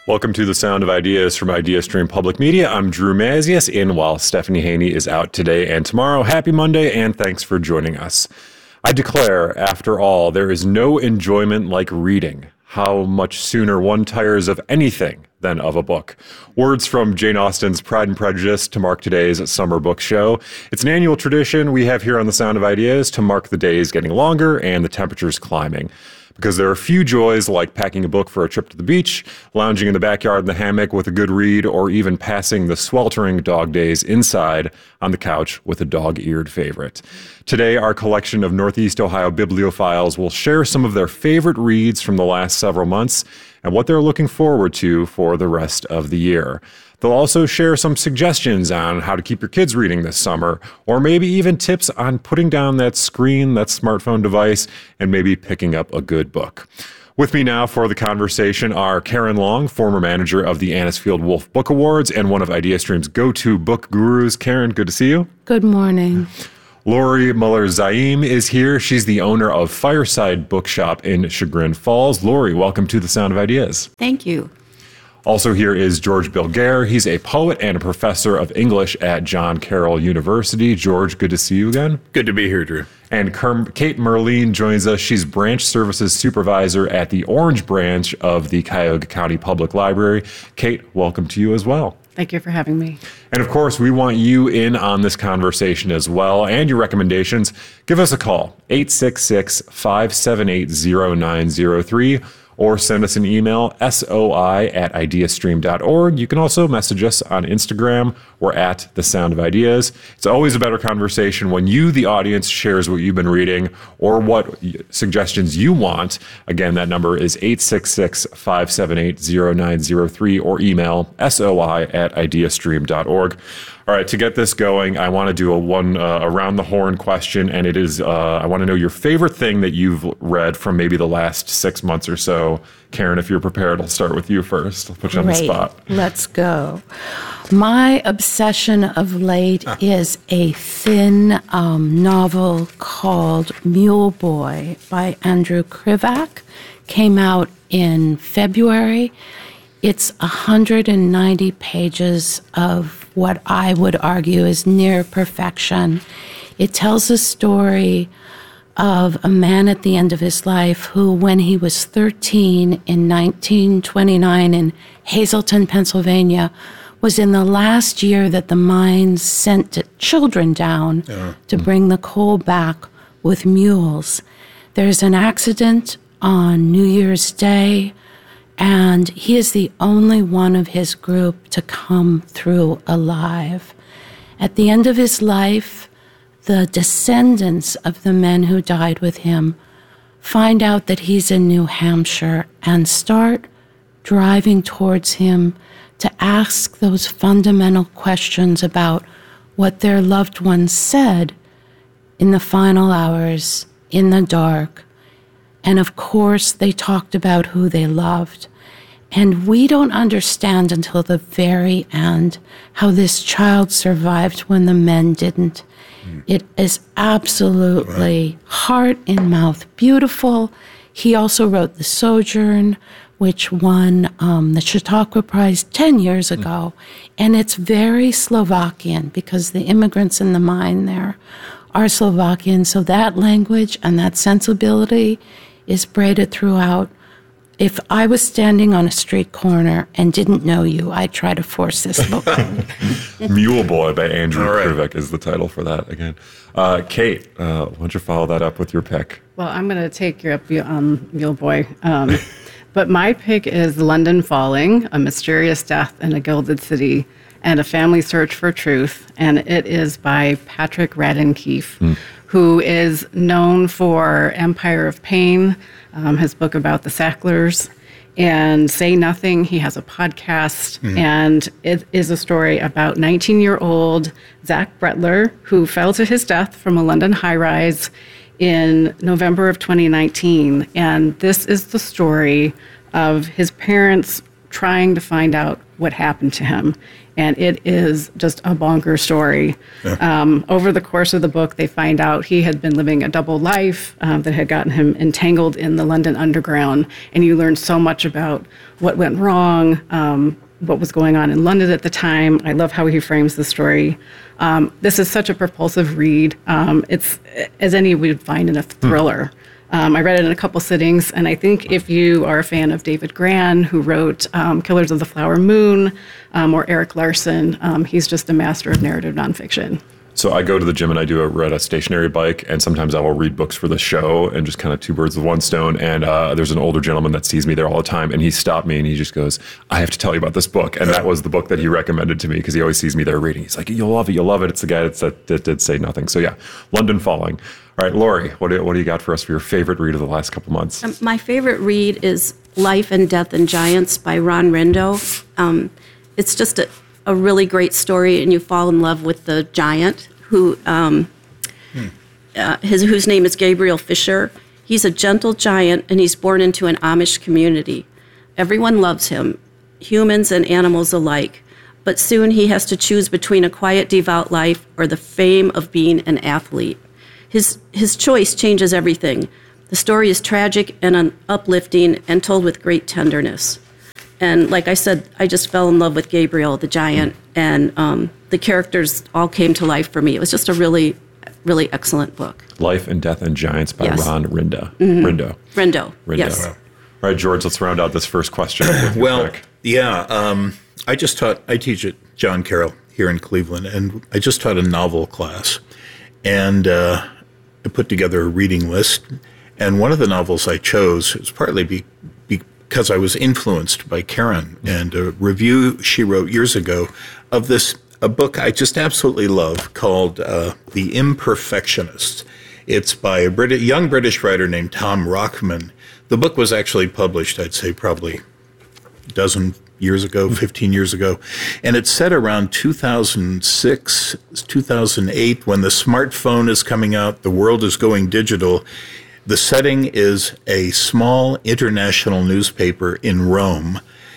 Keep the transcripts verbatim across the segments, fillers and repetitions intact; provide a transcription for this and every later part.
Welcome to the Sound of Ideas from IdeaStream Public Media. I'm Drew Mazius, in while Stephanie Haney is out today and tomorrow. Happy Monday, and thanks for joining us. I declare, after all, there is no enjoyment like reading. How much sooner one tires of anything than of a book. Words from Jane Austen's Pride and Prejudice to mark today's summer book show. It's an annual tradition we have here on the Sound of Ideas to mark the days getting longer and the temperatures climbing. Because there are few joys like packing a book for a trip to the beach, lounging in the backyard in the hammock with a good read, or even passing the sweltering dog days inside on the couch with a dog-eared favorite. Today, our collection of Northeast Ohio bibliophiles will share some of their favorite reads from the last several months and what they're looking forward to for the rest of the year. They'll also share some suggestions on how to keep your kids reading this summer, or maybe even tips on putting down that screen, that smartphone device, and maybe picking up a good book. With me now for the conversation are Karen Long, former manager of the Anisfield Wolf Book Awards and one of IdeaStream's go-to book gurus. Karen, good to see you. Good morning. Lori Muller-Zaim is here. She's the owner of Fireside Bookshop in Chagrin Falls. Lori, welcome to the Sound of Ideas. Thank you. Also here is George Bilger. He's a poet and a professor of English at John Carroll University. George, good to see you again. Good to be here, Drew. And Kerm- Kate Merline joins us. She's branch services supervisor at the Orange branch of the Cuyahoga County Public Library. Kate, welcome to you as well. Thank you for having me. And of course, we want you in on this conversation as well, and your recommendations. Give us a call, eight six six, five seven eight, zero nine zero three, or send us an email, soi at ideastream dot org. You can also message us on Instagram. We're at The Sound of Ideas. It's always a better conversation when you, the audience, shares what you've been reading or what suggestions you want. Again, that number is eight six six, five seven eight, zero nine zero three, or email soi at ideastream dot org. All right, to get this going, I want to do a one uh, around the horn question, and it is, uh, I want to know your favorite thing that you've read from maybe the last six months or so. Karen, if you're prepared, I'll start with you first. I'll put you on the spot. Let's go. My obsession of late ah. is a thin um, novel called Mule Boy by Andrew Krivak. Came out in February. It's one hundred ninety pages of what I would argue is near perfection. It tells a story of a man at the end of his life who, when he was thirteen in nineteen twenty-nine in Hazleton, Pennsylvania, was in the last year that the mines sent children down yeah. to bring the coal back with mules. There's an accident on New Year's Day, and he is the only one of his group to come through alive. At the end of his life, the descendants of the men who died with him find out that he's in New Hampshire and start driving towards him to ask those fundamental questions about what their loved ones said in the final hours, in the dark. And of course, they talked about who they loved. And we don't understand until the very end how this child survived when the men didn't. Mm. It is absolutely right. Heart in mouth beautiful. He also wrote The Sojourn, which won um, the Chautauqua Prize ten years ago. Mm. And it's very Slovakian because the immigrants in the mine there are Slovakian. So that language and that sensibility is braided throughout. If I was standing on a street corner and didn't know you, I'd try to force this book on you. Mule Boy by Andrew right. Krivak is the title for that again. Uh, Kate, uh, why don't you follow that up with your pick? Well, I'm going to take you up on Mule Boy. Um, but my pick is London Falling, A Mysterious Death in a Gilded City, and a Family Search for Truth. And it is by Patrick Radden Keefe, mm. who is known for Empire of Pain, um, his book about the Sacklers, and Say Nothing. He has a podcast, mm. and it is a story about nineteen-year-old Zach Bretler, who fell to his death from a London high-rise in November of twenty nineteen. And this is the story of his parents trying to find out what happened to him. And it is just a bonkers story. Yeah. Um, over the course of the book, they find out he had been living a double life um, that had gotten him entangled in the London Underground. And you learn so much about what went wrong, um, what was going on in London at the time. I love how he frames the story. Um, this is such a propulsive read. Um, it's as any we would find in a thriller. Hmm. Um, I read it in a couple sittings, and I think if you are a fan of David Grann, who wrote um, Killers of the Flower Moon, um, or Eric Larson, um, he's just a master of narrative nonfiction. So I go to the gym and I do a, ride a stationary bike, and sometimes I will read books for the show and just kind of two birds with one stone. And uh, there's an older gentleman that sees me there all the time, and he stopped me and he just goes, "I have to tell you about this book." And that was the book that he recommended to me because he always sees me there reading. He's like, "You'll love it, you'll love it." It's the guy that's, that, that did Say Nothing. So yeah, London Falling. All right, Lori, what do, what do you got for us for your favorite read of the last couple months? Um, my favorite read is Life and Death and Giants by Ron Rindo. Um, it's just a, a really great story, and you fall in love with the giant who um, hmm. uh, his whose name is Gabriel Fisher. He's a gentle giant, and he's born into an Amish community. Everyone loves him, humans and animals alike. But soon he has to choose between a quiet, devout life or the fame of being an athlete. His his choice changes everything. The story is tragic and un- uplifting and told with great tenderness. And like I said, I just fell in love with Gabriel, the giant, and um, the characters all came to life for me. It was just a really, really excellent book. Life and Death and Giants by yes. Ron Rindo. Mm-hmm. Rindo. Rindo. Rindo. Yes. All right, George, let's round out this first question. With your well, pick. yeah, um, I just taught, I teach at John Carroll here in Cleveland, and I just taught a novel class. And uh, I put together a reading list. And one of the novels I chose was partly be, because I was influenced by Karen and a review she wrote years ago of this, a book I just absolutely love called uh, The Imperfectionist. It's by a Brit- young British writer named Tom Rockman. The book was actually published, I'd say, probably a dozen years ago, fifteen years ago. And it's set around two thousand six, two thousand eight, when the smartphone is coming out, the world is going digital. The setting is a small international newspaper in Rome.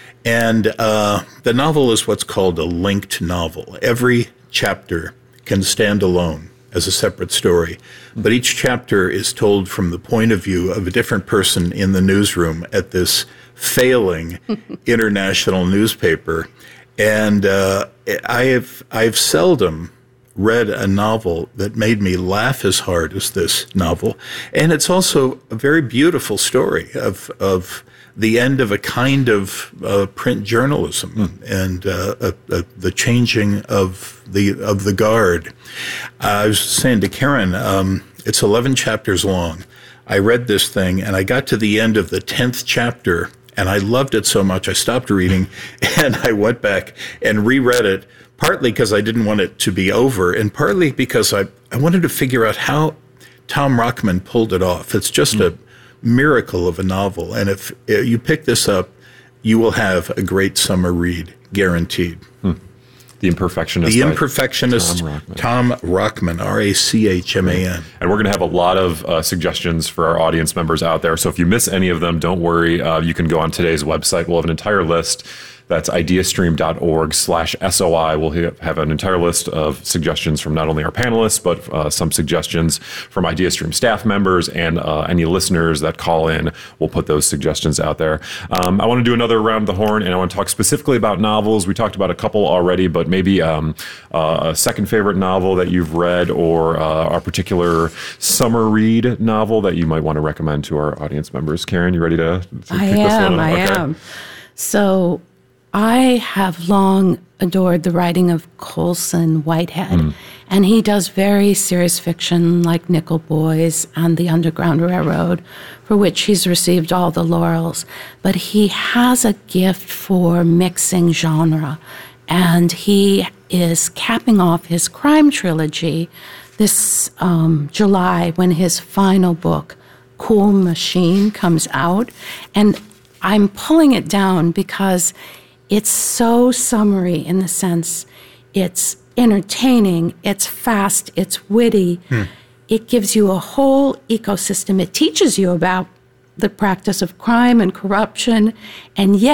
And uh, the novel is what's called a linked novel. Every chapter can stand alone as a separate story, but each chapter is told from the point of view of a different person in the newsroom at this failing international newspaper. And uh, I have I've seldom read a novel that made me laugh as hard as this novel. And it's also a very beautiful story of of the end of a kind of uh, print journalism mm. and uh, uh, uh, the changing of the of the guard. Uh, I was saying to Karen, um, it's eleven chapters long. I read this thing, and I got to the end of the tenth chapter, and I loved it so much, I stopped reading, and I went back and reread it, partly because I didn't want it to be over, and partly because I, I wanted to figure out how Tom Rockman pulled it off. It's just mm. a miracle of a novel, and if, if you pick this up, you will have a great summer read, guaranteed. Hmm. The Imperfectionist. The Imperfectionist, Tom Rockman. Tom Rockman, R A C H M A N. And we're going to have a lot of uh, suggestions for our audience members out there. So if you miss any of them, don't worry. Uh, you can go on today's website. We'll have an entire list. That's ideastream.org slash SOI. We'll have an entire list of suggestions from not only our panelists, but uh, some suggestions from IdeaStream staff members and uh, any listeners that call in. We'll put those suggestions out there. Um, I want to do another round the horn, and I want to talk specifically about novels. We talked about a couple already, but maybe um, uh, a second favorite novel that you've read, or uh, a particular summer read novel that you might want to recommend to our audience members. Karen, you ready to, to I pick am, this one up? I Okay. am. So I have long adored the writing of Colson Whitehead, mm. and he does very serious fiction like Nickel Boys and The Underground Railroad, for which he's received all the laurels. But he has a gift for mixing genre, and he is capping off his crime trilogy this um, July when his final book, Cool Machine, comes out. And I'm pulling it down because it's so summery in the sense it's entertaining, it's fast, it's witty. Hmm. It gives you a whole ecosystem. It teaches you about the practice of crime and corruption, and yet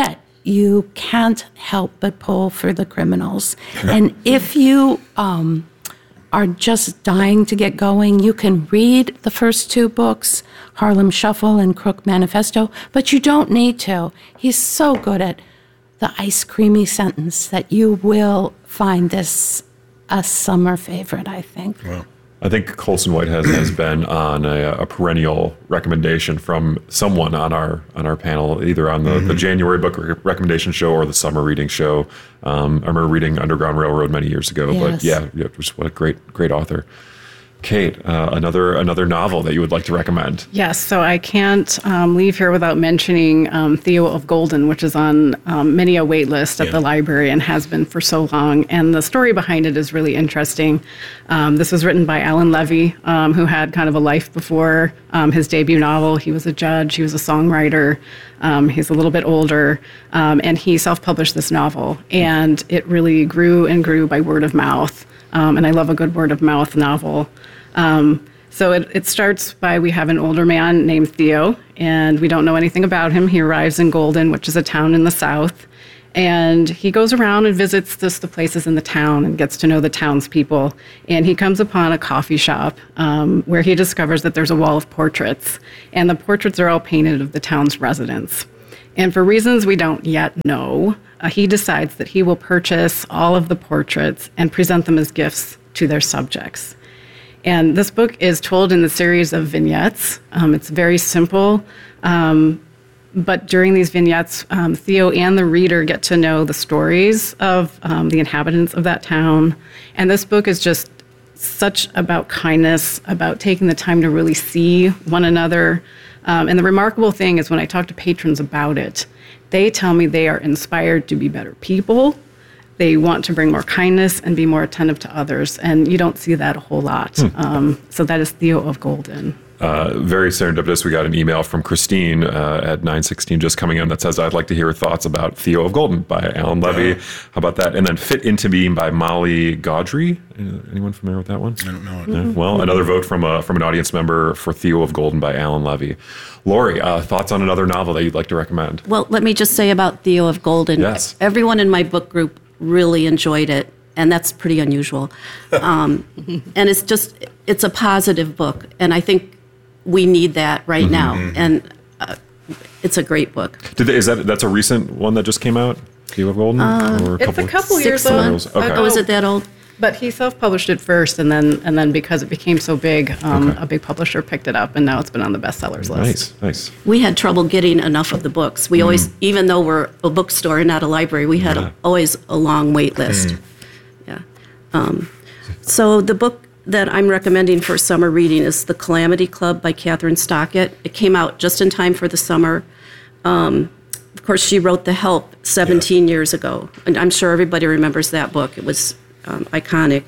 you can't help but pull for the criminals. And if you um, are just dying to get going, you can read the first two books, Harlem Shuffle and Crook Manifesto, but you don't need to. He's so good at the ice creamy sentence that you will find this a summer favorite, I think. Wow. I think Colson White has, has been on a, a perennial recommendation from someone on our on our panel, either on the, mm-hmm. the January book re- recommendation show or the summer reading show. Um, I remember reading Underground Railroad many years ago, yes. but yeah, yeah, just what a great great author. Kate, uh, another another novel that you would like to recommend? Yes, so I can't um, leave here without mentioning um, Theo of Golden, which is on um, many a wait list at yeah. the library and has been for so long. And the story behind it is really interesting. Um, this was written by Alan Levy, um, who had kind of a life before um, his debut novel. He was a judge, he was a songwriter, um, he's a little bit older, um, and he self-published this novel. And it really grew and grew by word of mouth. Um, and I love a good word of mouth novel. Um, so it, it starts by we have an older man named Theo, and we don't know anything about him. He arrives in Golden, which is a town in the South, and he goes around and visits just the places in the town and gets to know the townspeople. And he comes upon a coffee shop um, where he discovers that there's a wall of portraits, and the portraits are all painted of the town's residents. And for reasons we don't yet know, uh, he decides that he will purchase all of the portraits and present them as gifts to their subjects. And this book is told in the series of vignettes. Um, it's very simple, um, but during these vignettes, um, Theo and the reader get to know the stories of um, the inhabitants of that town. And this book is just such about kindness, about taking the time to really see one another. Um, and the remarkable thing is when I talk to patrons about it, they tell me they are inspired to be better people. They want to bring more kindness and be more attentive to others, and you don't see that a whole lot. Hmm. Um, so that is Theo of Golden. Uh, very serendipitous. We got an email from Christine uh, at nine sixteen just coming in that says, I'd like to hear thoughts about Theo of Golden by Alan Levy. Yeah. How about that? And then Fit Into Being by Molly Gaudry. Anyone familiar with that one? I don't know it. Yeah. Well, another vote from a, from an audience member for Theo of Golden by Alan Levy. Lori, uh, thoughts on another novel that you'd like to recommend? Well, let me just say about Theo of Golden. Yes. Everyone in my book group really enjoyed it, and that's pretty unusual. Um, and it's just, it's a positive book, and I think we need that right mm-hmm. now, and uh, it's a great book. Did they, is that that's a recent one that just came out, Theo of Golden? Uh, or a it's couple, a couple years six old. months. Okay. Oh, is it that old? But he self-published it first, and then and then because it became so big, um, Okay. a big publisher picked it up, and now it's been on the bestsellers list. Nice, nice. We had trouble getting enough of the books. We mm. always, even though we're a bookstore and not a library, we had Yeah. a, always a long wait list. Mm. Yeah. Um, so the book that I'm recommending for summer reading is The Calamity Club by Catherine Stockett. It came out just in time for the summer. Um, of course, she wrote The Help seventeen yeah. years ago, and I'm sure everybody remembers that book. It was um, iconic.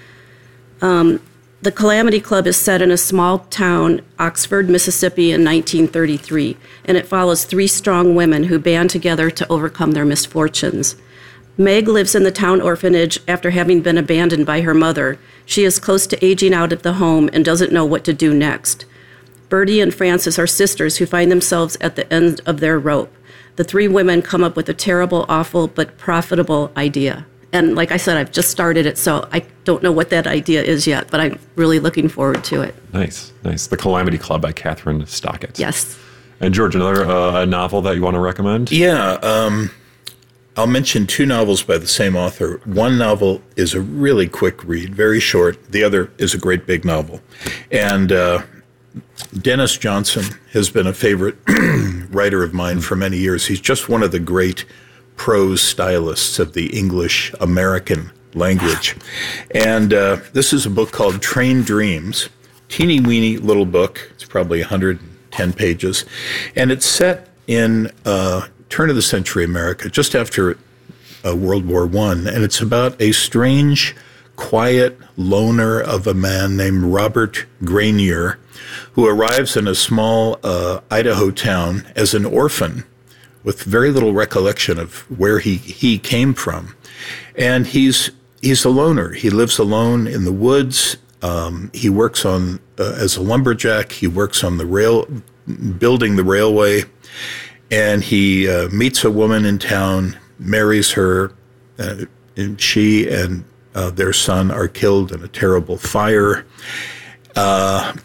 Um, The Calamity Club is set in a small town, Oxford, Mississippi, in nineteen thirty-three, and it follows three strong women who band together to overcome their misfortunes. Meg lives in the town orphanage after having been abandoned by her mother. She is close to aging out of the home and doesn't know what to do next. Bertie and Frances are sisters who find themselves at the end of their rope. The three women come up with a terrible, awful, but profitable idea. And like I said, I've just started it, so I don't know what that idea is yet, but I'm really looking forward to it. Nice, nice. The Calamity Club by Catherine Stockett. Yes. And George, another uh, novel that you want to recommend? Yeah, um, I'll mention two novels by the same author. One novel is a really quick read, very short. The other is a great big novel. And uh, Dennis Johnson has been a favorite writer of mine for many years. He's just one of the great prose stylists of the English American language. And uh, this is a book called Train Dreams. Teeny weeny little book. It's probably one hundred ten pages. And it's set in uh, turn of the century America, just after uh, World War One. And it's about a strange, quiet loner of a man named Robert Granier, who arrives in a small uh, Idaho town as an orphan with very little recollection of where he, he came from. And he's he's a loner. He lives alone in the woods. Um, he works on uh, as a lumberjack. He works on the rail, building the railway. And he uh, meets a woman in town, marries her, uh, and she and uh, their son are killed in a terrible fire. Uh,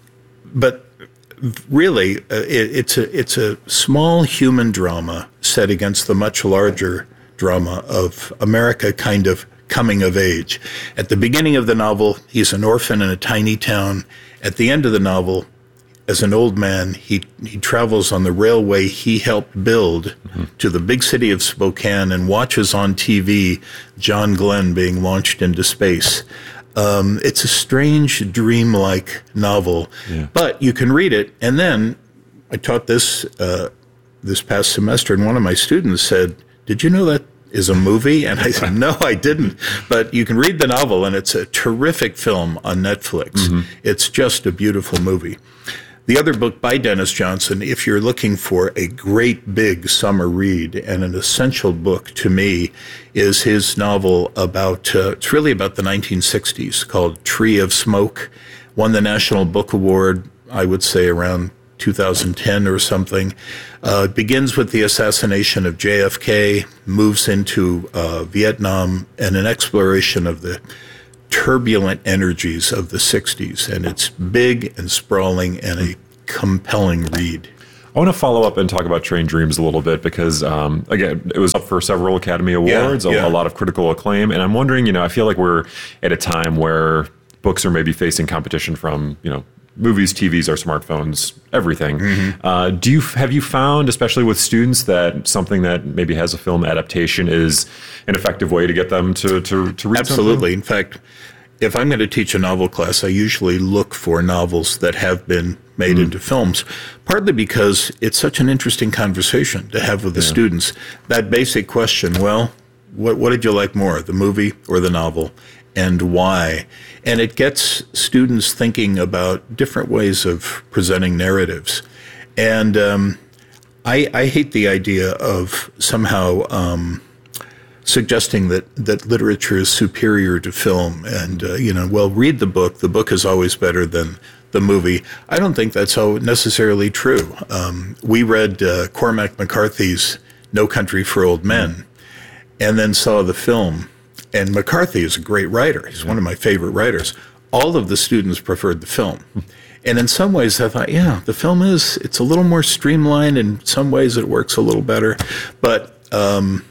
but really, uh, it, it's a it's a small human drama set against the much larger drama of America kind of coming of age. At the beginning of the novel, he's an orphan in a tiny town. At the end of the novel, as an old man, he, he travels on the railway he helped build mm-hmm. to the big city of Spokane and watches on T V John Glenn being launched into space. Um, it's a strange, dreamlike novel, yeah. but you can read it. And then I taught this uh, this past semester, and one of my students said, "Did you know that is a movie?" And I said, "No, I didn't." But you can read the novel, and it's a terrific film on Netflix. Mm-hmm. It's just a beautiful movie. The other book by Dennis Johnson, if you're looking for a great big summer read and an essential book to me, is his novel about, uh, it's really about the nineteen sixties called Tree of Smoke. Won the National Book Award, I would say around two thousand ten or something. Uh, it begins with the assassination of J F K, moves into uh, Vietnam, and an exploration of the turbulent energies of the sixties, and it's big and sprawling and a compelling read. I want to follow up and talk about Train Dreams a little bit because, um, again, it was up for several Academy Awards, yeah, yeah. A, a lot of critical acclaim, and I'm wondering, you know, I feel like we're at a time where books are maybe facing competition from, you know, movies, T Vs, our smartphones, everything. Mm-hmm. Uh, do you have you found, especially with students, that something that maybe has a film adaptation is an effective way to get them to to, to read Absolutely. something? In fact, if I'm going to teach a novel class, I usually look for novels that have been made mm. into films, partly because it's such an interesting conversation to have with the yeah. students. That basic question, well, what, what did you like more, the movie or the novel, and why? And it gets students thinking about different ways of presenting narratives. And um, I, I hate the idea of somehow um, suggesting that, that literature is superior to film and, uh, you know, well, read the book. The book is always better than the movie. I don't think that's so necessarily true. Um, we read uh, Cormac McCarthy's No Country for Old Men and then saw the film. And McCarthy is a great writer. He's yeah. one of my favorite writers. All of the students preferred the film. And in some ways I thought, yeah, the film is, it's a little more streamlined. In some ways it works a little better. But um,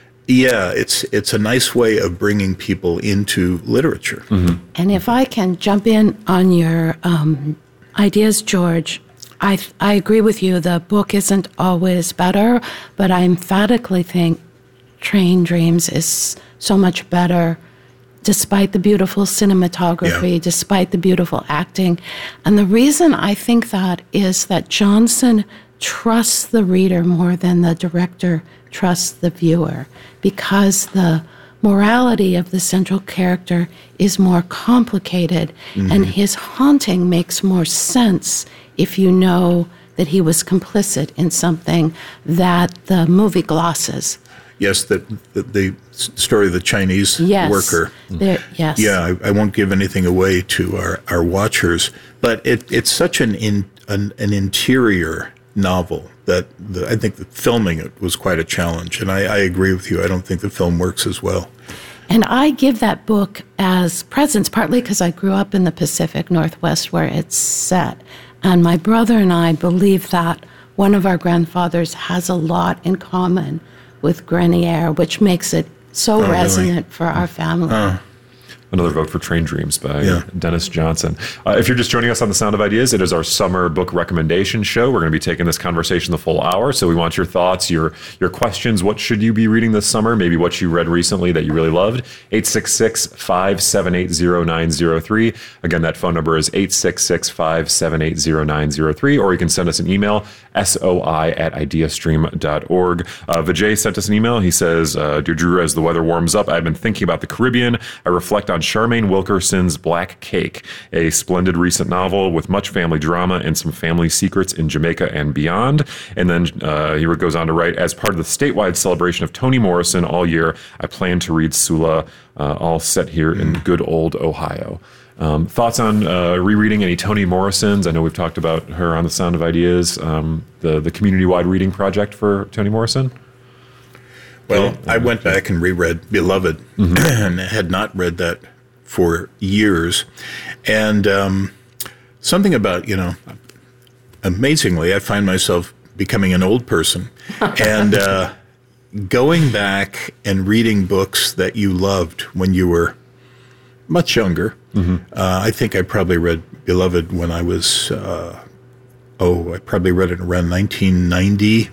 yeah, it's it's a nice way of bringing people into literature. Mm-hmm. And if I can jump in on your um, ideas, George, I, I agree with you. The book isn't always better, but I emphatically think Train Dreams is so much better, despite the beautiful cinematography, yeah. despite the beautiful acting. And the reason I think that is that Johnson trusts the reader more than the director trusts the viewer, because the morality of the central character is more complicated, mm-hmm. and his haunting makes more sense if you know that he was complicit in something that the movie glosses. Yes, the, the, the story of the Chinese yes, worker. There, yes. Yeah, I, I won't give anything away to our, our watchers, but it, it's such an, in, an an interior novel that the, I think that filming it was quite a challenge. And I, I agree with you. I don't think the film works as well. And I give that book as presents, partly because I grew up in the Pacific Northwest where it's set. And my brother and I believe that one of our grandfathers has a lot in common with Grenier, which makes it so oh, resonant really? for our family. Uh. Another vote for Train Dreams by yeah. Dennis Johnson. Uh, if you're just joining us on The Sound of Ideas, it is our summer book recommendation show. We're going to be taking this conversation the full hour, so we want your thoughts, your your questions. What should you be reading this summer? Maybe what you read recently that you really loved. eight six six, five seven eight, zero nine zero three. Again, that phone number is eight six six, five seven eight, zero nine zero three, or you can send us an email, soi at ideastream dot org. Uh, Vijay sent us an email. He says, uh, Dear Drew, as the weather warms up, I've been thinking about the Caribbean. I reflect on Charmaine Wilkerson's Black Cake, a splendid recent novel with much family drama and some family secrets in Jamaica and beyond. And then uh, he goes on to write, as part of the statewide celebration of Toni Morrison all year, I plan to read Sula, uh, all set here mm. in good old Ohio. Um, thoughts on uh, rereading any Toni Morrison's? I know we've talked about her on The Sound of Ideas, um, the, the community-wide reading project for Toni Morrison. Well, I went back and reread Beloved, mm-hmm. and had not read that for years. And um, something about, you know, amazingly, I find myself becoming an old person. And uh, going back and reading books that you loved when you were much younger. Mm-hmm. Uh, I think I probably read Beloved when I was, uh, oh, I probably read it around nineteen ninety.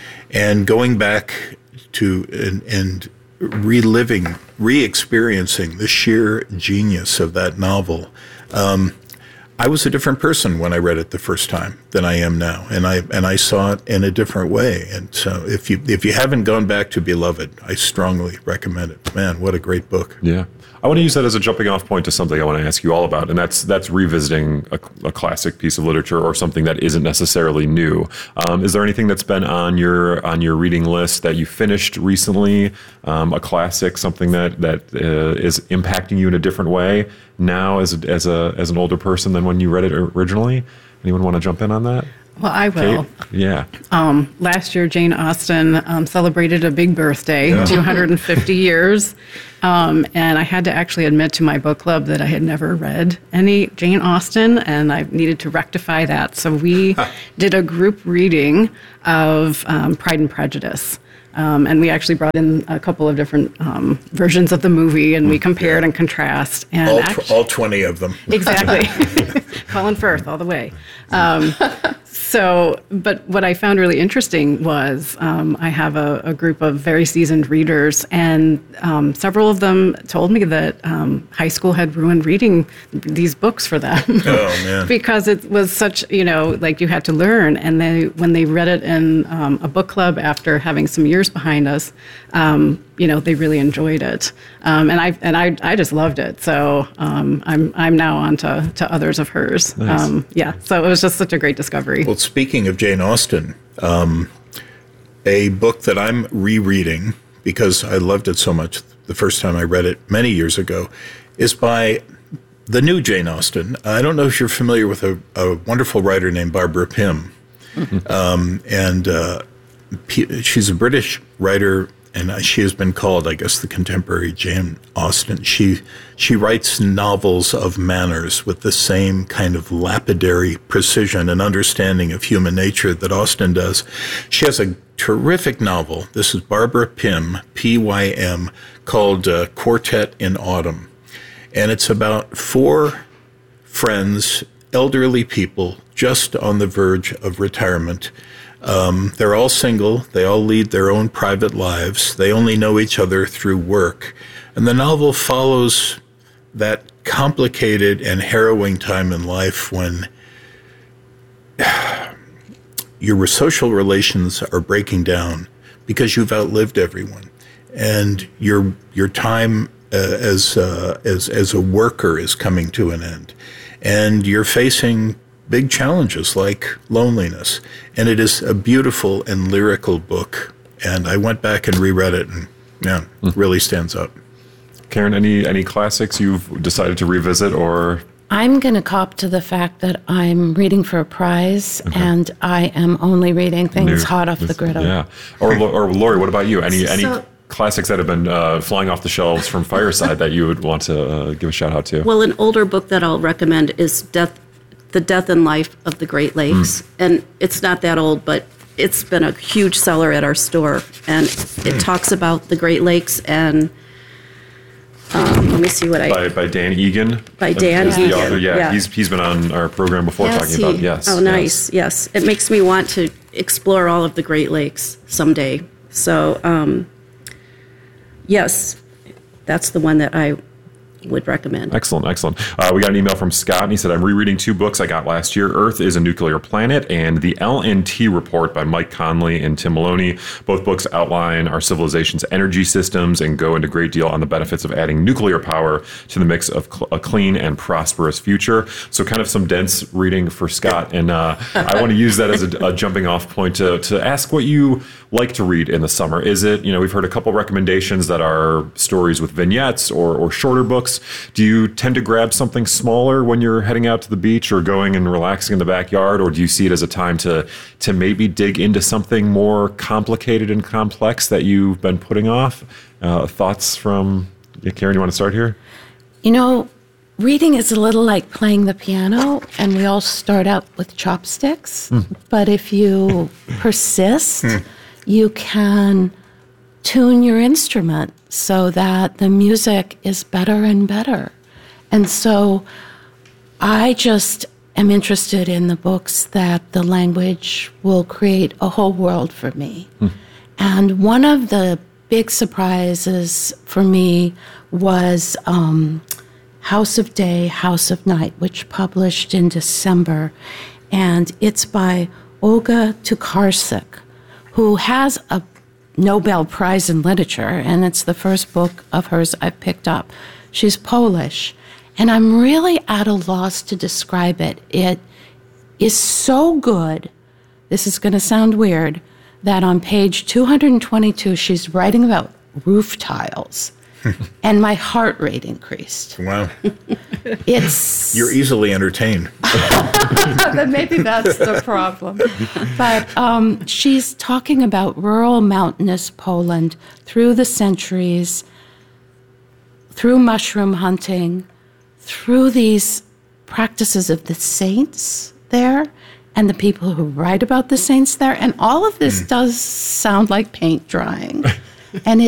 And going back to and, and reliving, re-experiencing the sheer genius of that novel. Um, I was a different person when I read it the first time than I am now, and I and I saw it in a different way. And so, if you if you haven't gone back to Beloved, I strongly recommend it. Man, what a great book! Yeah, I want to use that as a jumping off point to something I want to ask you all about, and that's that's revisiting a, a classic piece of literature or something that isn't necessarily new. Um, is there anything that's been on your on your reading list that you finished recently? Um, a classic, something that that uh, is impacting you in a different way now as a, as a as an older person than when you read it originally? Anyone want to jump in on that? Well, I will. Kate? Yeah. Um, last year, Jane Austen um, celebrated a big birthday, yeah. two hundred fifty years. Um, and I had to actually admit to my book club that I had never read any Jane Austen, and I needed to rectify that. So we did a group reading of um, Pride and Prejudice. Um, and we actually brought in a couple of different um, versions of the movie, and we compared yeah. and contrast. And all, actually, tw- all twenty of them. Exactly. Colin Firth all the way. Um, so, but what I found really interesting was um, I have a, a group of very seasoned readers, and um, several of them told me that um, high school had ruined reading these books for them. Oh, man. Because it was such, you know, like you had to learn. And they, when they read it in um, a book club after having some years behind us, um, you know, they really enjoyed it, um, and I and I I just loved it. So um, I'm I'm now on to, to others of hers. Nice. Um, yeah, so it was just such a great discovery. Well, speaking of Jane Austen, um, a book that I'm rereading because I loved it so much the first time I read it many years ago is by the new Jane Austen. I don't know if you're familiar with a, a wonderful writer named Barbara Pym, mm-hmm. um, and uh, she's a British writer. And she has been called, I guess, the contemporary Jane Austen. She she writes novels of manners with the same kind of lapidary precision and understanding of human nature that Austen does. She has a terrific novel. This is Barbara Pym, P Y M, called uh, Quartet in Autumn. And it's about four friends, elderly people, just on the verge of retirement. Um, they're all single. They all lead their own private lives. They only know each other through work. And the novel follows that complicated and harrowing time in life when your social relations are breaking down because you've outlived everyone. And your your time uh, as, uh, as, as a worker is coming to an end. And you're facing big challenges like loneliness. And it is a beautiful and lyrical book. And I went back and reread it, and yeah, mm. really stands up. Karen, any any classics you've decided to revisit, or? I'm going to cop to the fact that I'm reading for a prize, okay. and I am only reading things New, hot off the griddle. Yeah. Or, or Lori, what about you? Any any so, classics that have been uh, flying off the shelves from Fireside that you would want to uh, give a shout out to? Well, an older book that I'll recommend is Death. The Death and Life of the Great Lakes. Mm. And it's not that old, but it's been a huge seller at our store. And it talks about the Great Lakes and, um, let me see what I... By, by Dan Egan? By Dan Egan. Egan. Author. Yeah, yeah. He's, he's been on our program before yes, talking he, about, yes. Oh, nice, yes. yes. It makes me want to explore all of the Great Lakes someday. So, um, yes, that's the one that I would recommend. Excellent, excellent. Uh, we got an email from Scott, and he said, I'm rereading two books I got last year, Earth is a Nuclear Planet and The L N T Report by Mike Conley and Tim Maloney. Both books outline our civilization's energy systems and go into a great deal on the benefits of adding nuclear power to the mix of cl- a clean and prosperous future. So kind of some dense reading for Scott, and uh, I want to use that as a, a jumping off point to, to ask what you like to read in the summer. Is it, you know, we've heard a couple recommendations that are stories with vignettes or, or shorter books. books. Do you tend to grab something smaller when you're heading out to the beach or going and relaxing in the backyard, or do you see it as a time to to maybe dig into something more complicated and complex that you've been putting off? Uh, thoughts from yeah, Karen? You want to start here? You know, reading is a little like playing the piano, and we all start out with chopsticks. Mm. But if you persist, mm. you can tune your instrument so that the music is better and better. And so I just am interested in the books that the language will create a whole world for me. Mm. And one of the big surprises for me was um, House of Day, House of Night, which published in December. And it's by Olga Tokarczuk, who has a Nobel Prize in Literature, and it's the first book of hers I've picked up. She's Polish, and I'm really at a loss to describe it. It is so good, this is going to sound weird, that on page two hundred twenty-two, she's writing about roof tiles. And my heart rate increased. Wow. It's You're easily entertained. Maybe that's the problem. But um, she's talking about rural mountainous Poland through the centuries, through mushroom hunting, through these practices of the saints there and the people who write about the saints there. And all of this mm. does sound like paint drying. And